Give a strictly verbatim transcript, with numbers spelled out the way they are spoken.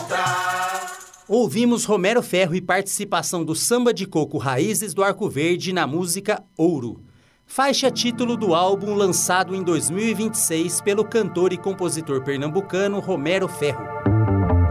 Ouvimos Romero Ferro e participação do Samba de Coco Raízes do Arco Verde na música Ouro. Faixa título do álbum lançado em dois mil e vinte e seis pelo cantor e compositor pernambucano Romero Ferro.